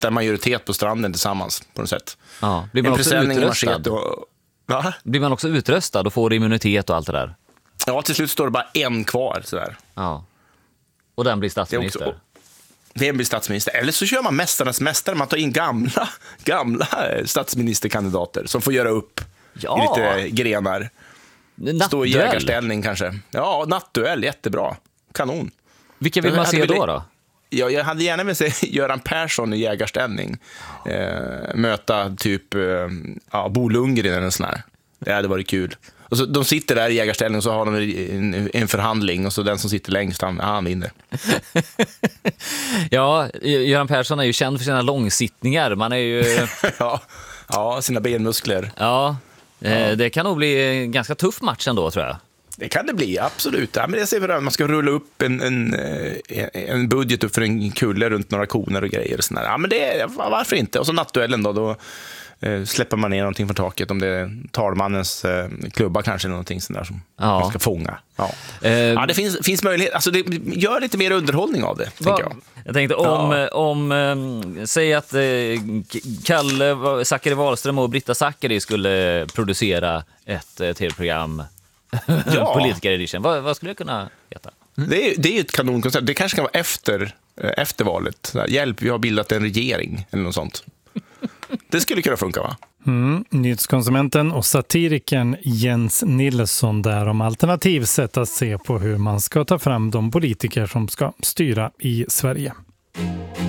sitta majoritet på stranden tillsammans på något sätt. Ja. Blir man också utröstad? Va? Blir man också utröstad och får immunitet och allt det där? Ja, till slut står det bara en kvar sådär. Ja. Och den blir statsminister. Vem blir statsminister? Eller så kör man mästarnas mästare. Man tar in gamla statsministerkandidater som får göra upp i lite grenar. Stå i jägarställning kanske. Ja, nattduell, jättebra. Kanon. Vilka vill man se då? Ja, jag hade gärna velat se Göran Persson i jägarställning. Möta typ Bo Lundgren eller en sån här. Det hade varit kul. Och så, de sitter där i jägarställning och så har de en förhandling och så den som sitter längst, han vinner. Ja, Göran Persson är ju känd för sina långsittningar. Man är ju... ja, sina benmuskler. Ja, det kan nog bli en ganska tuff match ändå, tror jag. Det kan det bli, absolut. Ja, men jag ser för att man ska rulla upp en budget upp för en kulle runt några koner och grejer. Och ja, men varför inte? Och så nattduellen då släpper man ner någonting från taket, om det är talmannens klubba kanske, eller någonting sånt där som man ska fånga. Ja, det finns möjlighet. Alltså, det gör lite mer underhållning av det, tänker jag. Jag tänkte säg att Kalle Zackari Wahlström och Britta Zackari skulle producera ett tv-program, Politiker Edition. Vad skulle det kunna heta? Det är ett kanonkoncept. Det kanske kan vara efter valet. Hjälp, vi har bildat en regering eller något sånt. Det skulle kunna funka, va? Nyhetskonsumenten och satirikern Jens Nilsson där om alternativsätt att se på hur man ska ta fram de politiker som ska styra i Sverige.